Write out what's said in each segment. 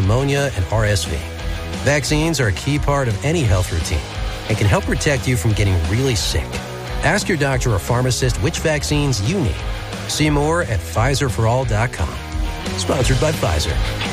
pneumonia, and RSV. Vaccines are a key part of any health routine and can help protect you from getting really sick. Ask your doctor or pharmacist which vaccines you need. See more at PfizerForAll.com. Sponsored by Pfizer.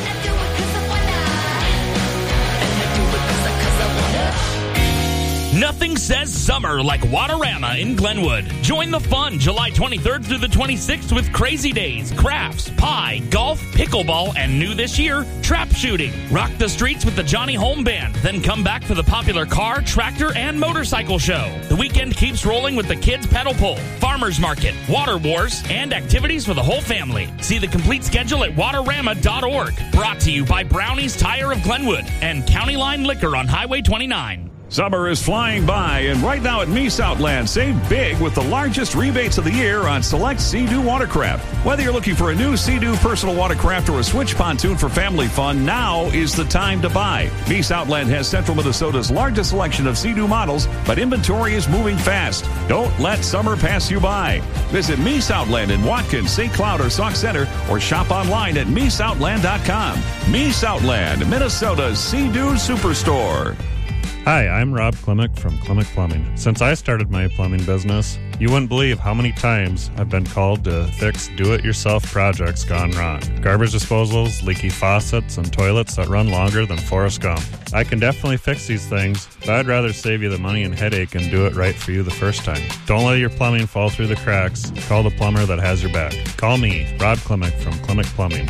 Nothing says summer like Waterama in Glenwood. Join the fun July 23rd through the 26th with Crazy Days, crafts, pie, golf, pickleball, and new this year, trap shooting. Rock the streets with the Johnny Home Band, then come back for the popular car, tractor, and motorcycle show. The weekend keeps rolling with the Kids Pedal Pull, Farmers Market, Water Wars, and activities for the whole family. See the complete schedule at waterama.org. Brought to you by Brownie's Tire of Glenwood and County Line Liquor on Highway 29. Summer is flying by, and right now at Me Southland, save big with the largest rebates of the year on select Sea-Doo watercraft. Whether you're looking for a new Sea-Doo personal watercraft or a switch pontoon for family fun, now is the time to buy. Me Southland has Central Minnesota's largest selection of Sea-Doo models, but inventory is moving fast. Don't let summer pass you by. Visit Me Southland in Watkins, St. Cloud, or Sauk Center, or shop online at MeSouthland.com. Me Southland, Minnesota's Sea-Doo Superstore. Hi, I'm Rob Klimek from Klimek Plumbing. Since I started my plumbing business, you wouldn't believe how many times I've been called to fix do-it-yourself projects gone wrong. Garbage disposals, leaky faucets, and toilets that run longer than Forrest Gump. I can definitely fix these things, but I'd rather save you the money and headache and do it right for you the first time. Don't let your plumbing fall through the cracks. Call the plumber that has your back. Call me, Rob Klimek from Klimek Plumbing,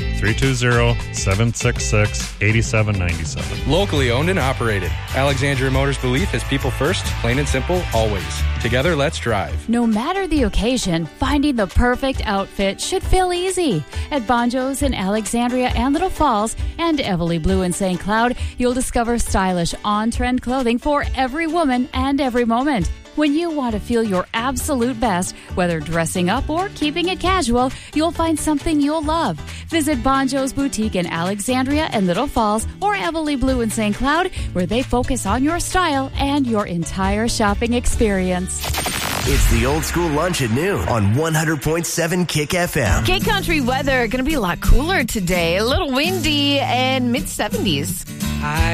320-766-8797. Locally owned and operated. Alexandria Motors' belief is people first, plain and simple, always. Together, let's drive. No matter the occasion, finding the perfect outfit should feel easy. At Bonjo's in Alexandria and Little Falls and Everly Blue in St. Cloud, you'll discover stylish, on-trend clothing for every woman and every moment. When you want to feel your absolute best, whether dressing up or keeping it casual, you'll find something you'll love. Visit Bonjo's Boutique in Alexandria and Little Falls or Everly Blue in St. Cloud, where they focus on your style and your entire shopping experience. It's the Old School Lunch at noon on 100.7 Kick FM. Kick Country weather going to be a lot cooler today. A little windy and mid-70s.